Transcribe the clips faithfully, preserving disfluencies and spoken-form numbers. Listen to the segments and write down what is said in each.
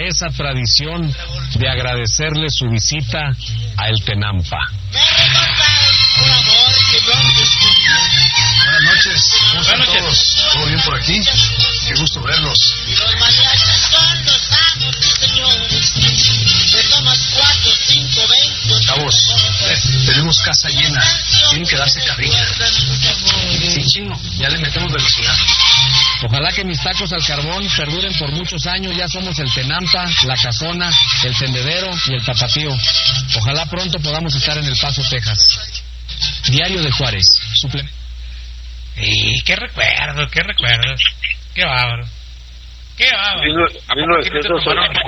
esa tradición de agradecerle su visita a El Tenampa. Buenas noches, ¿cómo están todos? ¿Todo bien por aquí? Qué gusto verlos. Chavos, tenemos casa llena, tienen que darse carrilla. Sí, chino, ya le metemos velocidad. Ojalá que mis tacos al carbón perduren por muchos años. Ya somos El Tenampa, La Casona, El Tendedero y El Tapatío. Ojalá pronto podamos estar en El Paso, Texas. Diario de Juárez. Suplemento. Y qué recuerdo, qué recuerdo. Qué bárbaro. Qué bárbaro. mil novecientos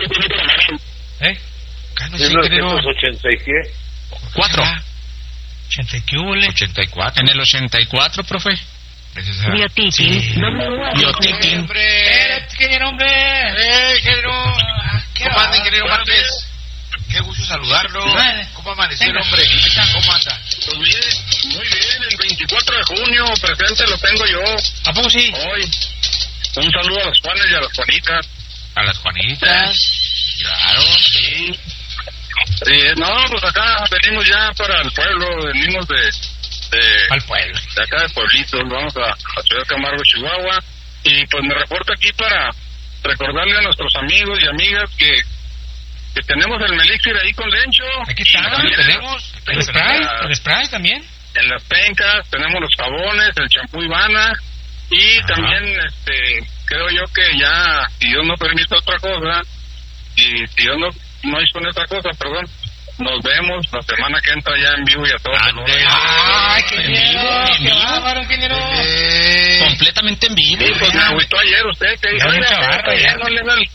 ¿Eh? mil novecientos ochenta y qué? Cuatro. ochenta y qué hule. ochenta y cuatro. En el ochenta y cuatro, profe. Biotiquín. Biotiquín. Hombre, ingeniero, hombre. Eh, ingeniero. ¿Cómo anda, ingeniero Márquez? Qué gusto saludarlo. ¿Cómo amaneció el hombre? ¿Cómo anda? Pues mire, muy bien, el veinticuatro de junio, presente lo tengo yo. ¿A poco sí? Hoy. Un saludo a los Juanes y a las Juanitas. A las Juanitas. Claro. Sí. Sí, no, pues acá venimos ya para el pueblo, venimos de... de al pueblo. De acá de Pueblitos, vamos a, a Ciudad Camargo, Chihuahua. Y pues me reporto aquí para recordarle a nuestros amigos y amigas que que tenemos el Melixir ahí con Lencho. Aquí está, lo tenemos. El spray, el spray también. En las pencas tenemos los jabones, el champú Ivana. Y ajá, también, este, creo yo que ya, si Dios no permite otra cosa, y si Dios no, no hizo otra cosa, perdón, nos vemos la semana que entra ya en vivo y a todos. ¡Ay, qué ingeniero! ¡Qué bárbaro, ingeniero! Eh, completamente en vivo. Sí, pues me agüitó ayer usted, que dijo, ya no le da el...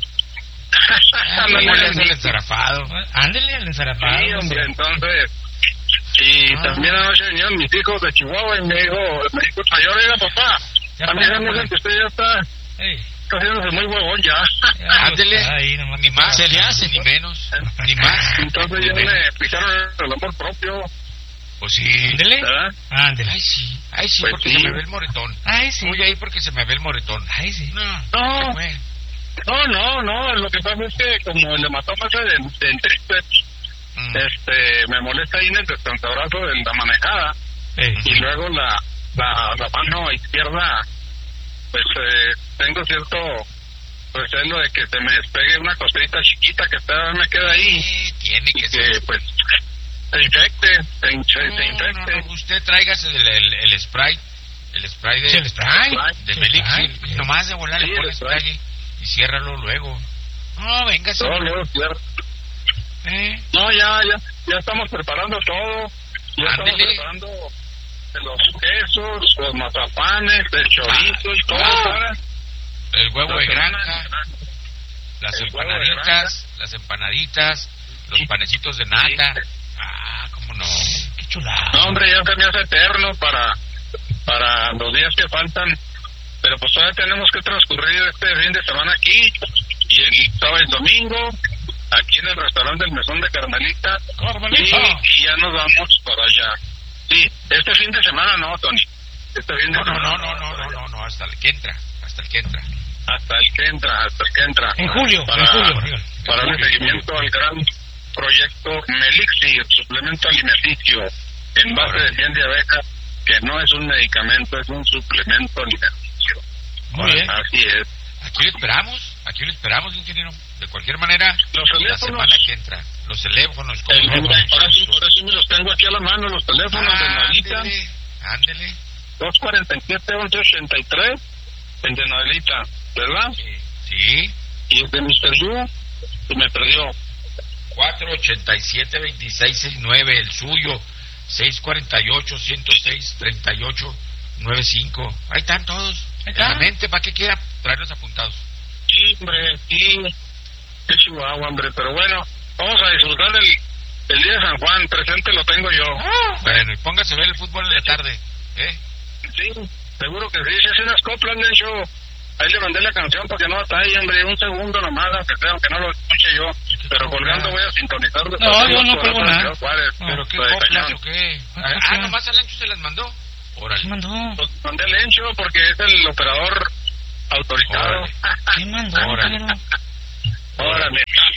Ándale el ensarapado. Ándale el ensarapado. Sí, hombre, entonces... Y ah, también anoche vinieron mis hijos de Chihuahua y me dijo, me dijo, mayor, era papá, también me dicen que usted ya está haciéndose muy huevón ya. Ándele, ni más, se le hace, ni menos, ni más. Entonces ya me pisaron el amor propio. Pues sí. Ándele. Ándele. Ay, sí, ay, sí, pues porque sí, se me ve el moretón. Ay, sí. Voy ahí porque se me ve el moretón. Ay, sí. No, no, no, no, no, lo que pasa es que como el hematoma ese de, de entripe, Mm. este me molesta ahí en el descansabrazo de la manejada, eh, y luego la, la la mano izquierda, pues eh, tengo cierto recelo de que se me despegue una cosita chiquita que todavía me queda ahí, sí, tiene que, y ser. que pues se infecte, se, hinche, no, se infecte. No, no, usted tráigase el, el, el spray, el spray de, sí, el spray, de Melixir, y nomás de volar sí, le pone spray, spray y ciérralo luego. No, véngase. No, luego cierra. ¿Eh? No, ya, ya, ya estamos preparando todo. Ya Ándele. estamos preparando los quesos, los mazapanes, el chorizo y todo. Ah. Para el huevo de granja, las el empanaditas, las empanaditas, los sí, panecitos de nata. Sí. Ah, cómo no, qué chulada. No, hombre, ya se me hace eterno para, para los días que faltan. Pero pues todavía tenemos que transcurrir este fin de semana aquí y el sábado y domingo aquí en el restaurante del Mesón de Carmelita, Carmelita. Y, y ya nos vamos para allá. Sí, este fin de semana no, Tony. Este fin de no, semana no, no, no, no, no, no, hasta el que entra, hasta el que entra. Hasta el que entra, hasta el que entra. En julio, para, en julio. Para el seguimiento al gran proyecto Melixir, suplemento alimenticio en base de miel de abeja, que no es un medicamento, es un suplemento alimenticio. Muy bien. Así es. Aquí lo esperamos, aquí lo esperamos, ingeniero. De cualquier manera, los la semana que entra, los teléfonos, el, el, por, eso, por eso me los tengo aquí a la mano, los teléfonos ah, de Noelita. Ándele, ándele. dos cuarenta y siete, once ochenta y tres, el de Noelita, ¿verdad? Sí. Sí. Y el de mister Yu, que me perdió. cuatro ochenta y siete, veintiséis sesenta y nueve, el suyo, seis cuarenta y ocho, ciento seis, treinta y ocho, noventa y cinco. Ahí están todos. Ahí está. En la mente, ¿para qué quiera traerlos apuntados? Sí, hombre, sí. Qué Chihuahua, hombre, pero bueno, vamos a disfrutar del, del día de San Juan, presente lo tengo yo. Ah, bueno, y póngase a ver el fútbol de tarde, ¿eh? Sí, seguro que sí, si hace unas coplas, de hecho, ahí le mandé la canción para que no batalle, hombre, un segundo nomás, aunque sea, aunque no lo escuche yo, pero colgando voy a sintonizar. No, yo no colgo nada. ¿Pero qué coplas o qué? Ah, nomás al Lencho se las mandó. Órale. ¿Qué mandó? Pues mandé al Lencho porque es el operador autorizado. ¿Qué mandó? Órale. Órale.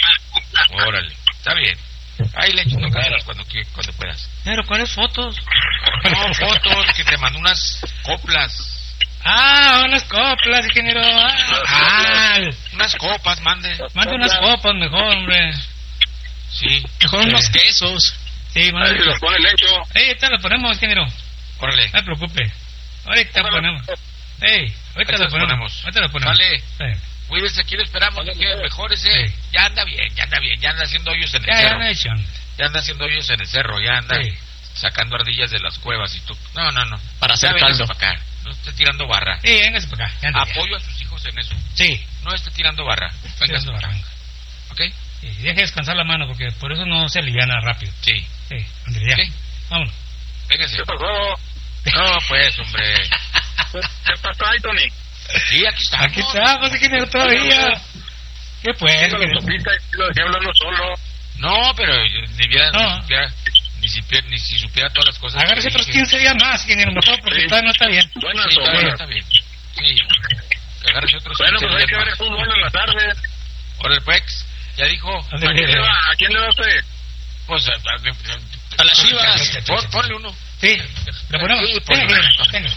Órale, está bien. Ahí le echo tocadas cuando, cuando puedas. Pero, ¿cuáles fotos? No, fotos, que te mando unas coplas. Ah, unas coplas, ingeniero. Ah, unas copas, mande. Mande unas copas mejor, hombre. Sí. Mejor sí. Unos quesos. Sí, mande. Ahí los pone el hecho. Ey, ahorita lo ponemos, ingeniero. Órale. No te preocupe. Ahorita lo ponemos. Ey, ahorita lo ponemos. Ahorita lo ponemos. Vale. Sí. Cuídese, aquí lo esperamos, que quede mejor ese. Sí. Ya anda bien, ya anda bien, ya anda haciendo hoyos en el ya, cerro. Ya, hecho. ya anda haciendo hoyos en el cerro, ya anda sí. sacando ardillas de las cuevas y tú. No, no, no. Para hacer caldo. Para acá. No esté tirando barra. Sí, véngase para acá. Ya anda, Apoyo ya. a sus hijos en eso. Sí. No esté tirando barra. Véngase para acá. ¿Ok? Sí, deje descansar la mano porque por eso no se aliviana rápido. Sí. Sí, Andrés, ya. Okay. Vámonos. Véngase. ¿Qué pasó? No, pues, hombre. ¿Qué pasó ahí, Tony? Sí, aquí estamos. Aquí estamos, ingeniero, todavía. ¿Qué pues? Lo sopita y lo dejé hablando solo. No, pero ni viera, no. ni, supiera, ni, si, ni si supiera todas las cosas. Agárrese otros quince días más, ingeniero, mejor, porque sí. todavía no está bien. Bueno, sí, todavía no está bien. Sí. Agárrese otros bueno, quince pues hay días que ver el fútbol en la tarde. Órale, pues, ya dijo. ¿A quién le va? ¿A quién le va usted? Pues a, a, a las Chivas. Pon, ponle uno. Sí, lo ponemos. Sí, ponle venga, uno. venga.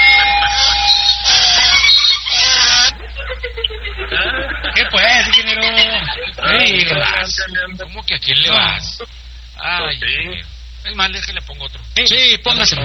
¿Qué pues, ingeniero? Sí, ¿cómo que a quién le vas? Ay, sí. Es más, déjale, pongo otro. Sí, sí póngase.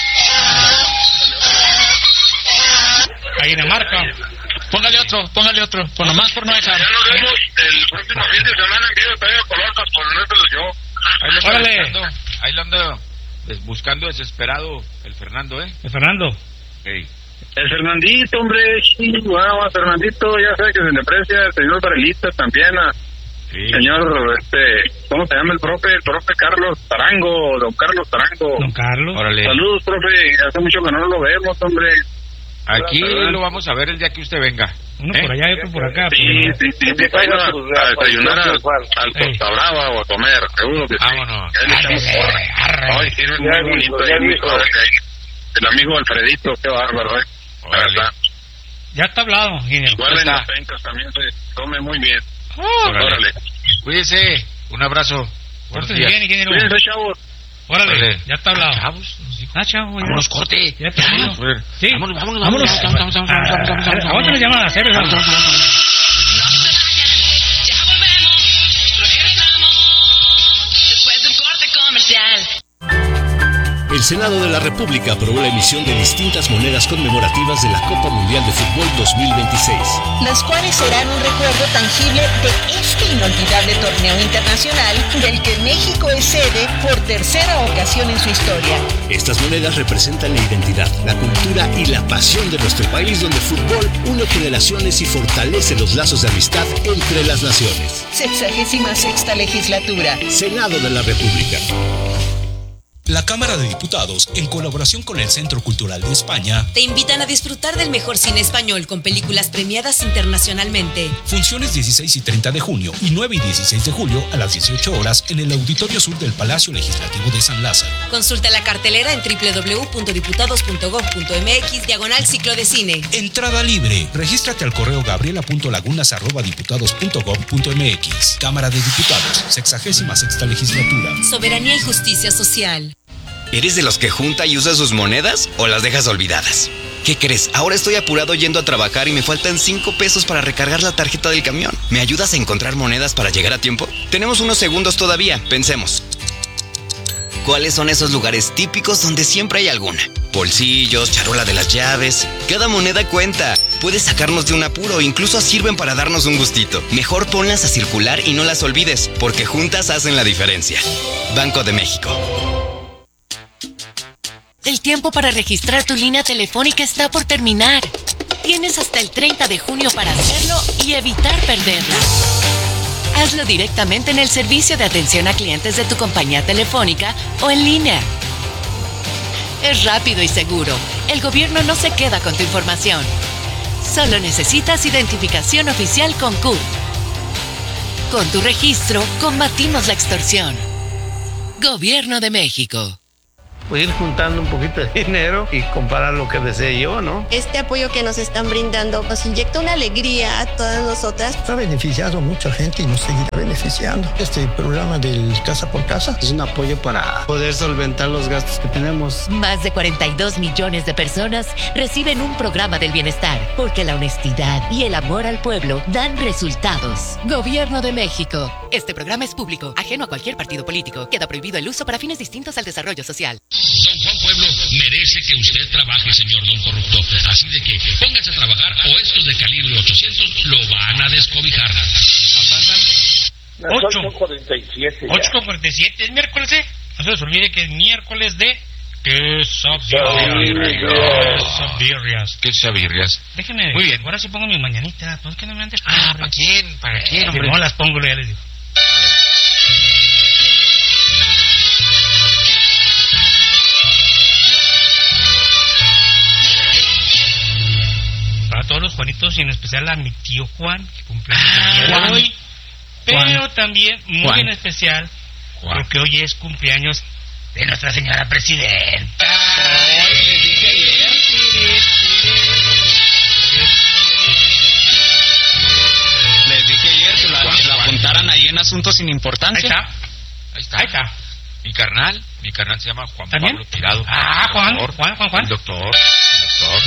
A Dinamarca. Póngale otro, póngale otro. Por nomás por no dejar. Ya nos vemos el próximo fin de semana en Vivo Estadio Colón para ponértelo yo. Ahí lo ando buscando, ahí lo ando buscando desesperado el Fernando, ¿eh? ¿El Fernando? Hey. El Fernandito, hombre, sí, wow, Fernandito, ya sabe que se le aprecia, el señor Varelista también, a sí. señor, este, ¿cómo se llama el profe? El profe Carlos Tarango, don Carlos Tarango. Don Carlos. Órale. Saludos, profe, hace mucho que no lo vemos, hombre. Aquí Hola, lo vamos a ver el día que usted venga. Uno ¿eh? por allá y otro por acá. Sí, pero... sí, sí, sí, sí, a, a desayunar al, al Costa Brava o a comer, seguro que Vámonos. sí. Vámonos. Ay, sí, es muy bonito, el amigo, el amigo Alfredito, qué bárbaro, ¿eh? La verdad. Ya está hablado, ingeniero. Igual en las pencas también se come muy bien. Oh, órale. órale. Cuídese, un abrazo. Buenos días. Bien, ingeniero. Cuídense, chavos. Órale, órale, ya está hablado. Chavos. Ah, chavo. Vámonos, corte. Ya está. Sí. Vámonos, vámonos, vámonos. Vámonos, vámonos, vámonos. Aguanta la llamada, serio. Vamos, vamos, vamos. El Senado de la República aprobó la emisión de distintas monedas conmemorativas de la Copa Mundial de Fútbol dos mil veintiséis. Las cuales serán un recuerdo tangible de este inolvidable torneo internacional del que México es sede por tercera ocasión en su historia. Estas monedas representan la identidad, la cultura y la pasión de nuestro país, donde el fútbol une generaciones y fortalece los lazos de amistad entre las naciones. Sexagésima sexta legislatura. Senado de la República. La Cámara de Diputados, en colaboración con el Centro Cultural de España, te invitan a disfrutar del mejor cine español con películas premiadas internacionalmente. Funciones dieciséis y treinta de junio y nueve y dieciséis de julio a las dieciocho horas en el Auditorio Sur del Palacio Legislativo de San Lázaro. Consulta la cartelera en doble u doble u doble u punto diputados punto gob punto mx diagonal ciclo de cine. Entrada libre. Regístrate al correo gabriela punto lagunas arroba diputados punto gob punto mx. Cámara de Diputados, sexagésima sexta legislatura. Soberanía y justicia social. ¿Eres de los que junta y usa sus monedas o las dejas olvidadas? ¿Qué crees? Ahora estoy apurado yendo a trabajar y me faltan cinco pesos para recargar la tarjeta del camión. ¿Me ayudas a encontrar monedas para llegar a tiempo? Tenemos unos segundos todavía, pensemos. ¿Cuáles son esos lugares típicos donde siempre hay alguna? Bolsillos, charola de las llaves. Cada moneda cuenta. Puedes sacarnos de un apuro, incluso sirven para darnos un gustito. Mejor ponlas a circular y no las olvides, porque juntas hacen la diferencia. Banco de México. El tiempo para registrar tu línea telefónica está por terminar. Tienes hasta el treinta de junio para hacerlo y evitar perderla. Hazlo directamente en el servicio de atención a clientes de tu compañía telefónica o en línea. Es rápido y seguro. El gobierno no se queda con tu información. Solo necesitas identificación oficial con C U R. Con tu registro, combatimos la extorsión. Gobierno de México. pues ir juntando un poquito de dinero y comprar lo que desee yo, ¿no? Este apoyo que nos están brindando nos inyecta una alegría a todas nosotras. Ha beneficiado a mucha gente y nos seguirá beneficiando. Este programa del Casa por Casa es un apoyo para poder solventar los gastos que tenemos. Más de cuarenta y dos millones de personas reciben un programa del bienestar, porque la honestidad y el amor al pueblo dan resultados. Gobierno de México. Este programa es público, ajeno a cualquier partido político. Queda prohibido el uso para fines distintos al desarrollo social. Don Juan Pueblo merece que usted trabaje, señor don corrupto. Así de que póngase a trabajar o estos de calibre ochocientos lo van a descobijar. ocho cuarenta y siete. ocho cuarenta y siete. ¿Es miércoles, eh? No se les olvide que es miércoles de quesabirrias. Quesabirrias. Déjenme. Muy bien. Ahora sí pongo mi mañanita. ¿Por qué no me antes? Ah, ¿para quién? ¿Para quién, hombre? No las pongo, ya les digo. Para todos los Juanitos y en especial a mi tío Juan, que cumple ah, hoy. Pero Juan. También muy Juan. en especial Juan. porque hoy es cumpleaños de nuestra señora presidenta. Ay, le dije ayer. Les dije ayer que la, Juan, la Juan. apuntaran ahí en asuntos sin importancia. Ahí está. Ahí está. Ahí está. Mi carnal, mi carnal se llama Juan ¿También? Pablo Tirado. Ah, El Juan, doctor, Juan, Juan, Juan. El doctor, el doctor.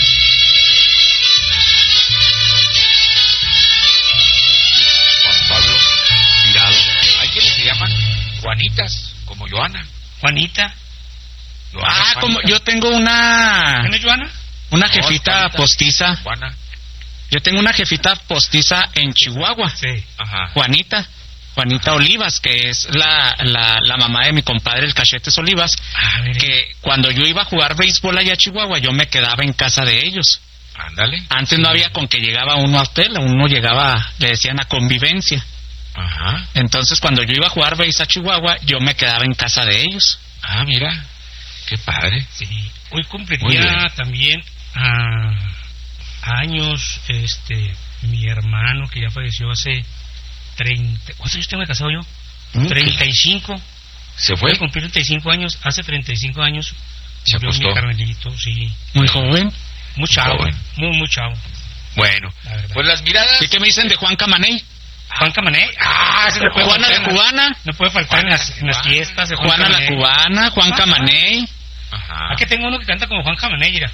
Juan Pablo Tirado. Hay quienes se llaman Juanitas, como Joana. Juanita. Joana, Ah, Juanita. como yo tengo una ¿Quién es Joana? una No, jefita Juanita. postiza. Juana. Yo tengo una jefita postiza en Chihuahua. Sí. Ajá. Juanita. Juanita Olivas, que es la, la, la mamá de mi compadre, el Cachetes Olivas, Ah, mire. que cuando yo iba a jugar béisbol allá a Chihuahua, yo me quedaba en casa de ellos. Ándale. Antes no había con que llegaba uno a hotel, uno llegaba, le decían a convivencia. Ajá. Entonces cuando yo iba a jugar béis a Chihuahua, yo me quedaba en casa de ellos. Ah, mira. Qué padre. Sí. Hoy Muy cumpliría bien. también ah, años este mi hermano que ya falleció hace treinta. ¿Cuántos años tengo de casado yo? ¿Mm? treinta y cinco. Se fue. Voy a cumplir treinta y cinco años. Hace treinta y cinco años. Se cumplió acostó. mi carnalito, sí. Muy joven. Muy chavo. joven. Muy, muy chavo. Bueno, La verdad. pues las miradas. ¿Y qué me dicen de Juan Camaney? Juan Camané. Ah, ese no puede Juana faltar la en las- cubana. No puede faltar en las, en las fiestas de Juan Juana la Camané. cubana, Juan Ah, Camaney. Ajá. Ah, que tengo uno que canta como Juan Camané, mira.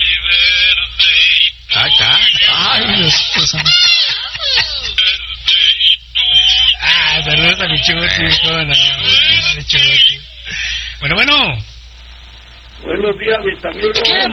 Ahí está. Ay, Dios, pues, Ah, saludos a mi chuti, cómo no, mi chuti. Bueno, bueno. Buenos días, mis amigos. ¡Qué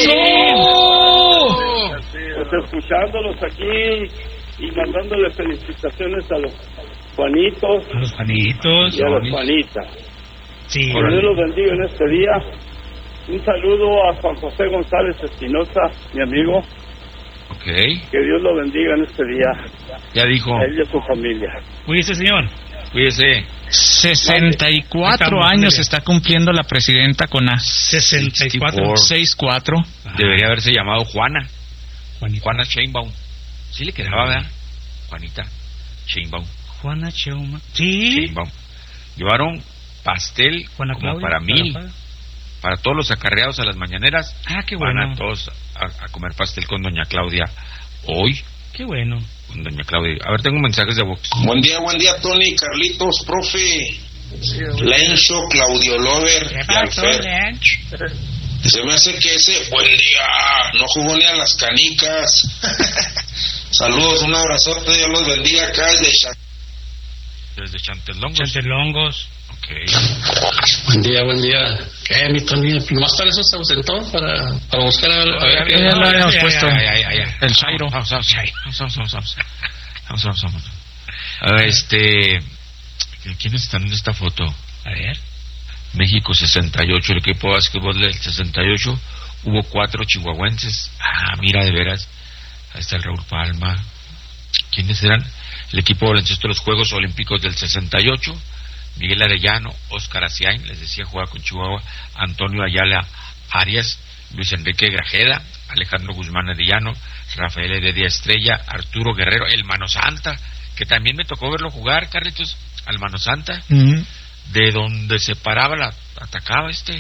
Pues escuchándolos aquí y mandándoles felicitaciones a los Juanitos A los Juanitos. y a las Juanitas. Sí. Que Dios los bendiga en este día. Un saludo a Juan José González Espinosa, mi amigo. Ok. Que Dios lo bendiga en este día. Ya dijo. A él y a su familia. Cuídese, señor. Cuídese. sesenta y cuatro Estamos, años mire. está cumpliendo la presidenta con A. sesenta y cuatro. sesenta y cuatro. Debería haberse llamado Juana. Juanita. Juana Sheinbaum. Sí le quedaba, ¿verdad? Juanita Sheinbaum. Juana Cheuma. Sí. Sheinbaum. Llevaron pastel Juana como Claudia, para mil. para- Para todos los acarreados a las mañaneras. Ah, qué Van bueno. a todos a, a comer pastel con doña Claudia. Hoy, Qué bueno. con doña Claudia. A ver, tengo mensajes de Vox. Buen día, buen día, Tony, Carlitos, profe, Lencho, Claudio Lover ¿Qué y pasó, Alfer. Lench? Se me hace que ese buen día no jugó ni a las canicas. Saludos, un abrazote, Dios los bendiga acá desde Cha- Desde Chantelongos. Chantelongos. Ok. Buen día, buen día. ¿Qué, mi Tony? Nomás para eso se ausentó, para, para buscar a, a ver qué... Ya lo habíamos puesto. Ya, ya, ya, ya. El Chairo. Vamos, vamos, vamos, vamos, vamos, vamos. Vamos, vamos, vamos. A ver, este... ¿Quiénes están en esta foto? A ver. México sesenta y ocho, el equipo de básquetbol del sesenta y ocho. Hubo cuatro chihuahuenses. Ah, mira, de veras. Ahí está el Raúl Palma. ¿Quiénes eran? El equipo de baloncesto de los Juegos Olímpicos del sesenta y ocho. Miguel Arellano, Óscar Aciain, les decía, jugaba con Chihuahua. Antonio Ayala Arias, Luis Enrique Grajeda, Alejandro Guzmán Arellano, Rafael Heredia Estrella, Arturo Guerrero, el Mano Santa, que también me tocó verlo jugar, Carlitos, al Mano Santa, Mm. de donde se paraba, la atacaba este,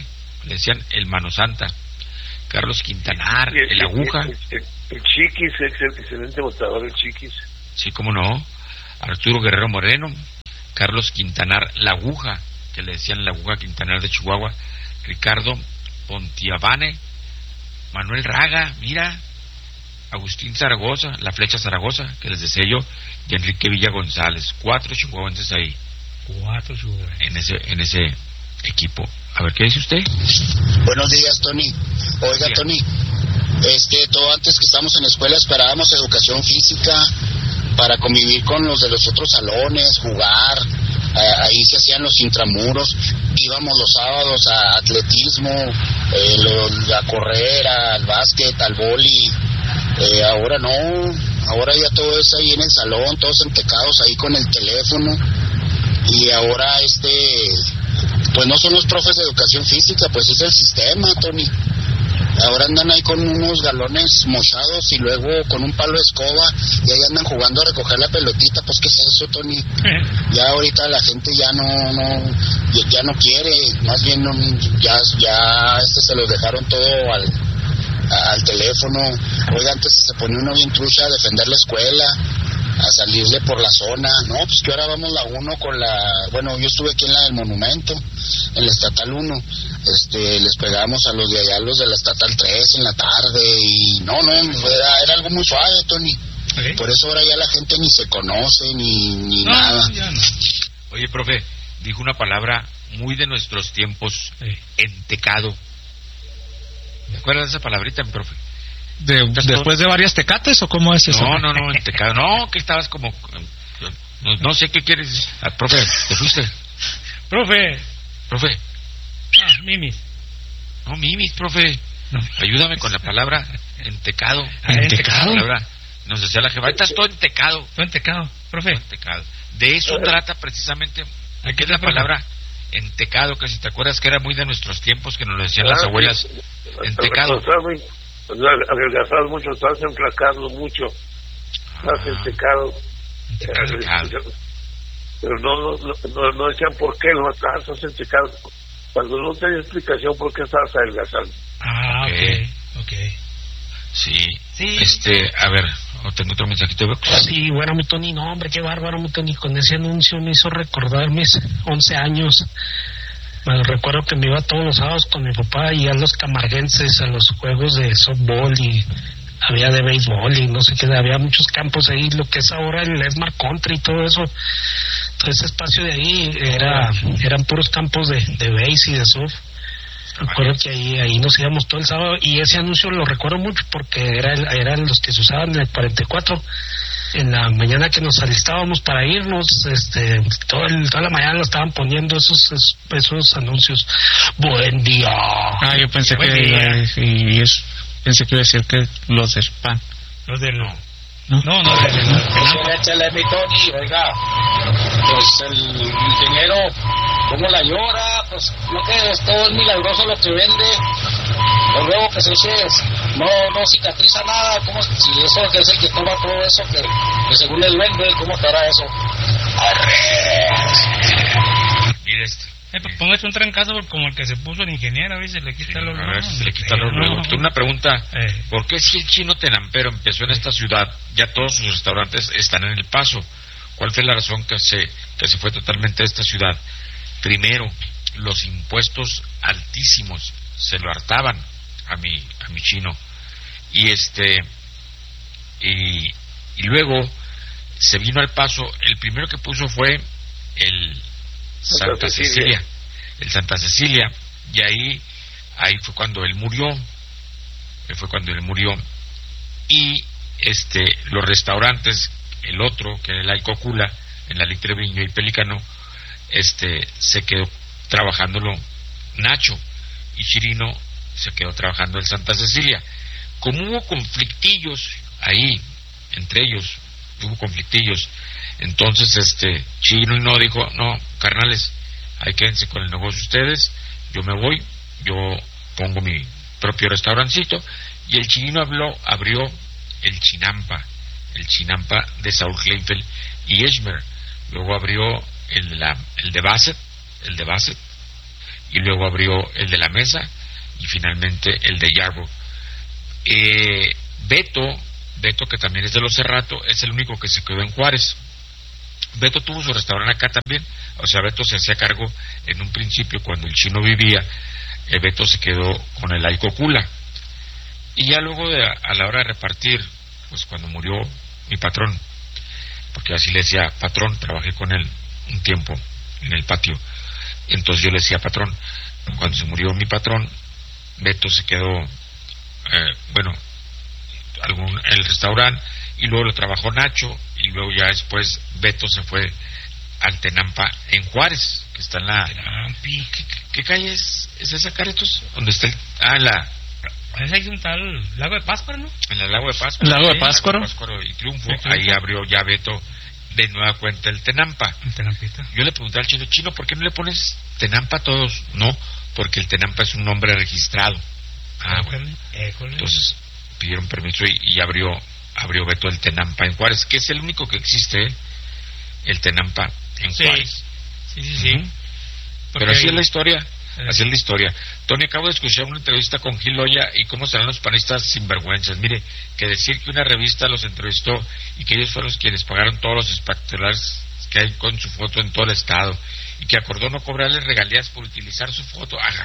le decían el Mano Santa. Carlos Quintanar, el, el, el Aguja. El, el, el Chiquis, el excelente votador, el Chiquis. Sí, cómo no. Arturo Guerrero Moreno, Carlos Quintanar, la Aguja, que le decían la Aguja Quintanar de Chihuahua. Ricardo Pontiavane, Manuel Raga, mira, Agustín Zaragoza, la Flecha Zaragoza, que les decía yo, y Enrique Villa González. Cuatro chihuahuenses ahí. Cuatro chihuahuenses. En ese, en ese equipo. A ver, ¿qué dice usted? Buenos días, Tony. Oiga, sí. Tony, este, todo antes que estábamos en la escuela esperábamos educación física para convivir con los de los otros salones, jugar, eh, ahí se hacían los intramuros, íbamos los sábados a atletismo, eh, lo, a correr, al básquet, al vóley, eh, ahora no, ahora ya todo es ahí en el salón, todos entecados ahí con el teléfono, y ahora este... pues no son los profes de educación física, pues es el sistema, Tony. Ahora andan ahí con unos galones mochados y luego con un palo de escoba y ahí andan jugando a recoger la pelotita. Pues ¿qué es eso, Tony? ¿Eh? Ya ahorita la gente ya no no ya, ya no quiere, más bien no, ya ya este se los dejaron todo al al teléfono. Oiga, antes se ponía uno bien trucha a defender la escuela, a salirle por la zona, no, pues que ahora vamos la uno con la, bueno, yo estuve aquí en la del Monumento, en la Estatal uno, este, les pegamos a los de allá, los de la Estatal tres en la tarde, y no, no, era, era algo muy suave, Tony, ¿okay? Por eso ahora ya la gente ni se conoce, ni, ni no, nada. Ya no. Oye, profe, dijo una palabra muy de nuestros tiempos, sí. Entecado. ¿Me acuerdas de esa palabrita, mi profe? De, ¿Después de varias tecates o cómo es eso? No, no, no, entecado. No, que estabas como... No, no sé qué quieres. Ah, profe, ¿te fuiste? Profe. Profe. Ah, mimis. No, mimis, profe. No. Ayúdame con la palabra entecado. Ah, entecado. Palabra. Nos decía la jefa, estás todo entecado. Todo entecado, profe. Todo entecado. De eso trata precisamente... ¿Qué es la palabra entecado? Que si te acuerdas que era muy de nuestros tiempos, que nos lo decían ah, las abuelas. Sí. Entecado. Adelgazar mucho, estás enflacando mucho, estás ah, entecado, entecado. Pero no, no, no, no decían por qué, no estás entecado. Cuando no tenía explicación por qué estabas adelgazando. Ah, okay, ok, ok. Sí, sí. Este, a ver, tengo otro mensajito. Sí, bueno, mi Tony, no, hombre, qué bárbaro, mi Tony, con ese anuncio me hizo recordar mis once años. Bueno, recuerdo que me iba todos los sábados con mi papá y a los camarguenses, a los juegos de softball y había de béisbol y no sé qué, había muchos campos ahí, lo que es ahora el Smart Country y todo eso. Todo ese espacio de ahí era eran puros campos de, de béis y de surf. Recuerdo que ahí ahí nos íbamos todo el sábado y ese anuncio lo recuerdo mucho porque era el, eran los que se usaban en el cuarenta y cuatro. En la mañana que nos alistábamos para irnos, este, todo el, toda la mañana lo estaban poniendo esos esos, esos anuncios. Buen día. Ah, yo pensé que iba, y es, pensé que iba a decir que los del P A N. Los del no. No, no, no. Échale mi Tony, oiga, pues el ingeniero, ¿cómo la llora? Pues no que es todo es milagroso lo que vende. Pero luego que se eche, no, no cicatriza nada. ¿Cómo, si eso que es el que toma todo eso, que, que según él vende, ¿cómo te hará eso? Mira este. Eh, pues póngase un trancazo como el que se puso el ingeniero, a ver si le quita sí, los a ver si se le quita los luego. Una pregunta, eh. ¿por qué si el chino tenampero empezó en esta ciudad, ya todos sus restaurantes están en El Paso? ¿Cuál fue la razón que se que se fue totalmente de esta ciudad? Primero, los impuestos altísimos se lo hartaban a mi a mi chino y este y, y luego se vino al Paso. El primero que puso fue el Santa, Santa Cecilia. Cecilia, el Santa Cecilia, y ahí ahí fue cuando él murió, fue cuando él murió, y este los restaurantes, el otro que era el Alcocula, en la Litreviño y Pelícano, este se quedó trabajándolo Nacho, y Chirino se quedó trabajando el Santa Cecilia. Como hubo conflictillos ahí entre ellos, hubo conflictillos. Entonces, este, Chino y no dijo, no, carnales, ahí quédense con el negocio ustedes, yo me voy, yo pongo mi propio restaurancito, y el Chino habló, abrió el Chinampa, el Chinampa de Saúl Kleinfeld y Esmer, luego abrió el, la, el de Bassett, el de Bassett, y luego abrió el de la Mesa y finalmente el de Yarborough. Eh, Beto, Beto que también es de los Cerrato, es el único que se quedó en Juárez. Beto tuvo su restaurante acá también, o sea, Beto se hacía cargo en un principio cuando el Chino vivía, eh, Beto se quedó con el Alcocula. Y ya luego de, a la hora de repartir, pues cuando murió mi patrón, porque así le decía patrón, trabajé con él un tiempo en el patio, entonces yo le decía patrón, cuando se murió mi patrón, Beto se quedó, eh, bueno, algún, el restaurante, y luego lo trabajó Nacho, y luego ya después Beto se fue al Tenampa en Juárez, que está en la... ¿Qué, qué, qué calle es? ¿Es esa, Caretos? ¿Dónde está el...? Ah, en la... Es ahí un tal Lago de Pátzcuaro, ¿no? En el Lago de Pátzcuaro. Lago de Pátzcuaro. Sí, Pátzcuaro y Triunfo. Sí, ahí abrió ya Beto de nueva cuenta el Tenampa. El Tenampita. Yo le pregunté al Chino, Chino, ¿por qué no le pones Tenampa a todos? No, porque el Tenampa es un nombre registrado. Ah, école, bueno. École. Entonces pidieron permiso y, y abrió abrió Beto el Tenampa en Juárez, que es el único que existe, ¿eh? El Tenampa en sí. Juárez. Sí, sí, sí. Uh-huh. Pero así es la historia. Así es la historia. Tony, acabo de escuchar una entrevista con Gil Loya y cómo serán los panistas sinvergüenzas. Mire, que decir que una revista los entrevistó y que ellos fueron quienes pagaron todos los espectaculares que hay con su foto en todo el estado y que acordó no cobrarles regalías por utilizar su foto. Ajá.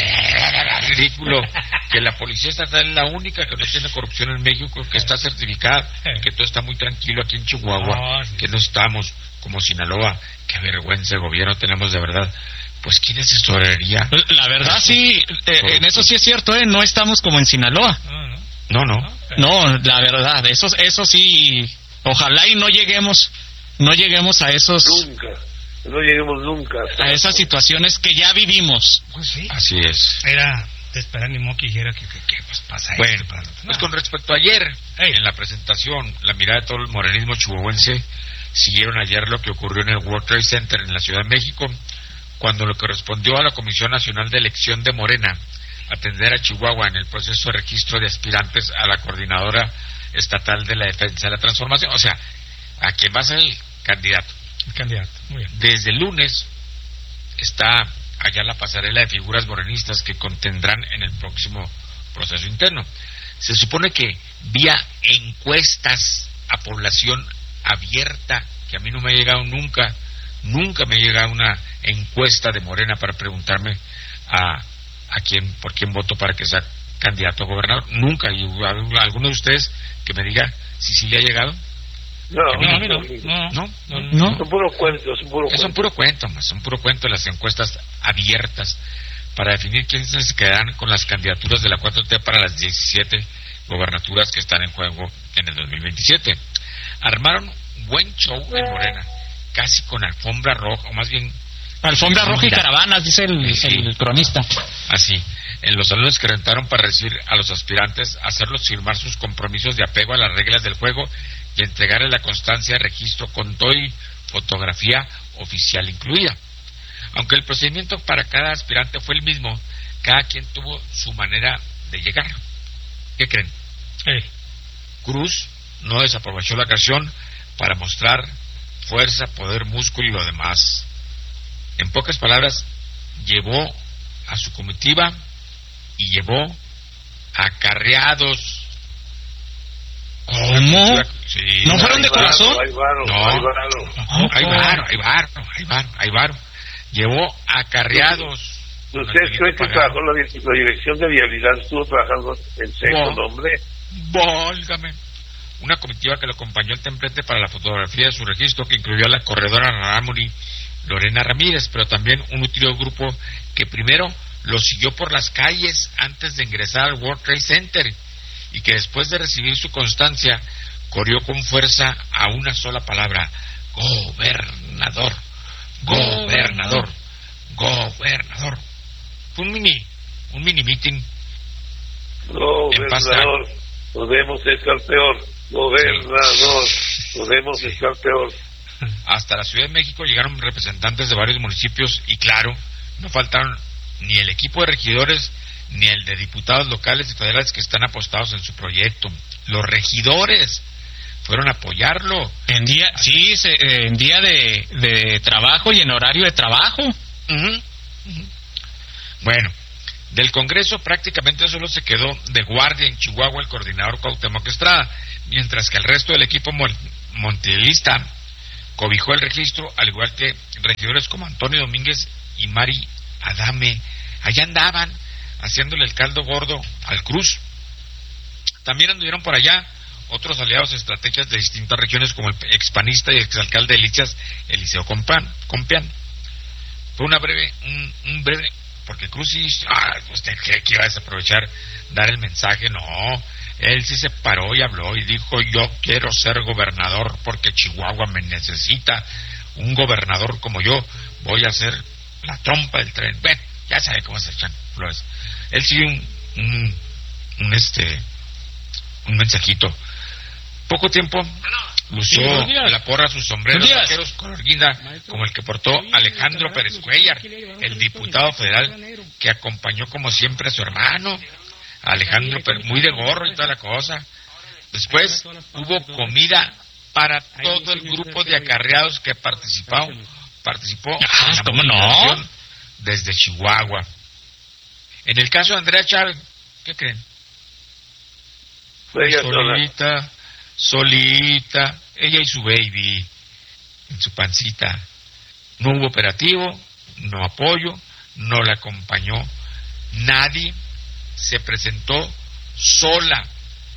Ridículo. Que la policía estatal es la única que no tiene corrupción en México, que está certificada, que todo está muy tranquilo aquí en Chihuahua, que no estamos como Sinaloa. Qué vergüenza de gobierno tenemos de verdad. Pues ¿quién es tesorería? La verdad sí, eh, en eso sí es cierto, ¿eh? No estamos como en Sinaloa. No, no. No, la verdad, eso, eso sí, ojalá y no lleguemos, no lleguemos a esos... Nunca, no lleguemos nunca. A esas situaciones que ya vivimos. Pues sí. Así es. Era de esperar ni modo que dijera que, que, que pues pasa bueno, esto. Para... No. Pues con respecto a ayer, hey. en la presentación, la mirada de todo el morenismo chihuahuense, siguieron ayer lo que ocurrió en el World Trade Center en la Ciudad de México, cuando le correspondió a la Comisión Nacional de Elección de Morena atender a Chihuahua en el proceso de registro de aspirantes a la Coordinadora Estatal de la Defensa de la Transformación. O sea, ¿a quién va a ser el candidato? El candidato, muy bien. Desde el lunes está allá la pasarela de figuras morenistas que contendrán en el próximo proceso interno. Se supone que vía encuestas a población abierta, que a mí no me ha llegado nunca, nunca me llega una encuesta de Morena para preguntarme a, a quién, por quién voto para que sea candidato a gobernador. Nunca. Y alguno de ustedes que me diga si sí le ha llegado. No, no, no, no, no, no, no. Son puros cuentos, son puros Son puro cuento, más, son puro cuento las encuestas abiertas para definir quiénes se quedarán con las candidaturas de la cuatro T para las diecisiete gobernaturas que están en juego en el dos mil veintisiete. Armaron buen show en Morena, casi con alfombra roja, o más bien... Alfombra roja y caravanas, dice el, sí, el cronista. Así, en los salones que rentaron para recibir a los aspirantes, hacerlos firmar sus compromisos de apego a las reglas del juego y entregarle la constancia de registro con todo y fotografía oficial incluida. Aunque el procedimiento para cada aspirante fue el mismo, cada quien tuvo su manera de llegar. ¿Qué creen? Eh. Cruz no desaprovechó la ocasión para mostrar fuerza, poder, músculo y lo demás. En pocas palabras, llevó a su comitiva y llevó acarreados. ¿Cómo? Sí, ¿No fueron de corazón? Hay varo, no, hay varo. Hay varo, hay varo, hay varo, hay varo. Llevó acarreados. ¿Usted cree que trabajó la, la dirección de vialidad? ¿Estuvo trabajando en seco, no, hombre? Válgame. Una comitiva que lo acompañó al templete para la fotografía de su registro, que incluyó a la corredora Ramón Lorena Ramírez, pero también un nutrido grupo que primero lo siguió por las calles antes de ingresar al World Trade Center y que después de recibir su constancia corrió con fuerza a una sola palabra: gobernador, gobernador, gobernador. Fue un mini, un mini meeting. Gobernador, podemos estar peor. Gobernador, sí. Podemos estar peor. Hasta la Ciudad de México llegaron representantes de varios municipios y claro, no faltaron ni el equipo de regidores ni el de diputados locales y federales que están apostados en su proyecto. Los regidores fueron a apoyarlo. En día, sí, se, en día de, de trabajo y en horario de trabajo. Uh-huh. Uh-huh. Bueno, del Congreso prácticamente solo se quedó de guardia en Chihuahua el coordinador Cuauhtémoc Estrada, mientras que el resto del equipo montielista cobijó el registro, al igual que regidores como Antonio Domínguez y Mari Adame. Allá andaban haciéndole el caldo gordo al Cruz. También anduvieron por allá otros aliados estratégicos de distintas regiones, como el expanista y exalcalde de Lichas, Eliseo Compan, Compián. Fue una breve, un, un breve, porque Cruz sí, ah, usted cree que iba a desaprovechar dar el mensaje. No, él sí se paró y habló y dijo: yo quiero ser gobernador porque Chihuahua me necesita un gobernador como yo, voy a ser la trompa del tren. Bueno, ya sabe cómo se echan flores. Él sí un, un, un este un mensajito. Poco tiempo lució la porra sus sombreros vaqueros color guinda, como el que portó Alejandro Pérez Cuellar, el diputado federal que acompañó como siempre a su hermano Alejandro Pérez, muy de gorro y toda la cosa. Después hubo comida para todo el grupo de acarreados que participó participó ah, en la ¿cómo no? Desde Chihuahua. En el caso de Andrea Chávez, ¿qué creen? Pues solita, solita, ella y su baby en su pancita. No hubo operativo, no apoyo, no la acompañó nadie, se presentó sola.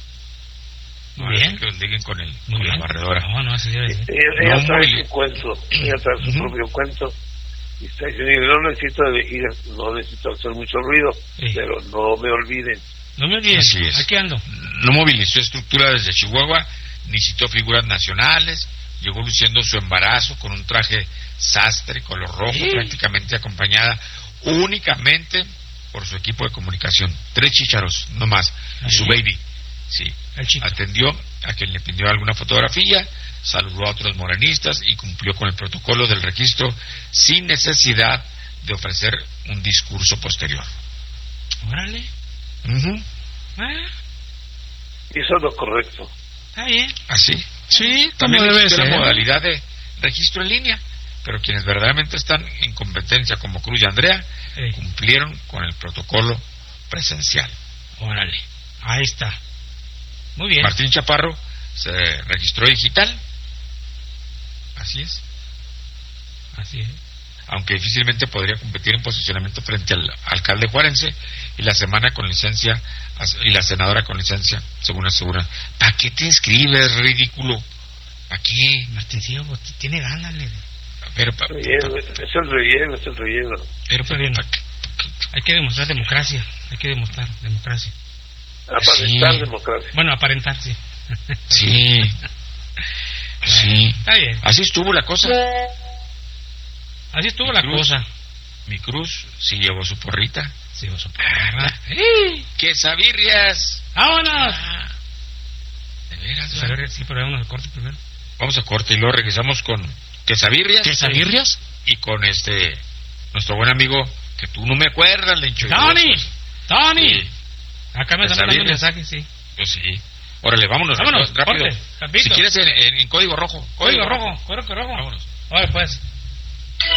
Muy bien. Que os diguen con, el, Muy con bien. la barredora. No, no, así debe ser. Ella, ella No, trae muy- su cuento, ella trae su Ujú. propio cuento. Y está diciendo: no necesito, ir, no necesito hacer mucho ruido, Sí. pero no me olviden. No me olvides, Así es. aquí ando. No movilizó estructura desde Chihuahua, ni citó figuras nacionales, llegó luciendo su embarazo con un traje sastre color rojo, Sí. prácticamente acompañada únicamente por su equipo de comunicación. Tres chícharos, no más, y su Ahí. baby. Sí, El chico. atendió a quien le pidió alguna fotografía, saludó a otros morenistas y cumplió con el protocolo del registro sin necesidad de ofrecer un discurso posterior. Órale. Ujú. Ah, Eso es lo correcto. está bien. Así. Sí, También como debe existe ser. la modalidad de registro en línea, pero quienes verdaderamente están en competencia, como Cruz y Andrea, Sí. cumplieron con el protocolo presencial. Órale. Ahí está. Muy bien. Martín Chaparro se registró digital. Así es. Así es. Aunque difícilmente podría competir en posicionamiento frente al alcalde juarense y la semana con licencia y la senadora con licencia, según asegura. ¿Para qué te inscribes, ridículo? ¿Para qué? Martincillo, pues, tiene ganas. Le... Pero, pa- Relleno, es el relleno, es el relleno. pero, Está bien. pa- pa- Hay que demostrar democracia. Hay que demostrar democracia. Aparentar Sí. democracia. Bueno, aparentar, sí. Sí, sí. Está bien. Así estuvo la cosa. Así estuvo Mi la cruz. cosa. Mi Cruz sí llevó su porrita. Sí, vos Ah, ¡Eh! ¡Quesabirrias! ¡Vámonos! Ah, de veras, Pues a ¿verdad? ver, sí, pero vámonos al corte primero. Vamos a corte y luego regresamos con quesabirrias. ¿Quesabirrias? Y con este, nuestro buen amigo, que tú no me acuerdas, Lencho. ¡Tony! ¡Tony! Sí. Acá me están mandando un Quesabirrias. mensaje, sí. Pues sí. Órale, vámonos. Vámonos, rápido. corte, rapidito. Si quieres en, en- en código rojo. Código rojo, código rojo. Vámonos. Oye, pues.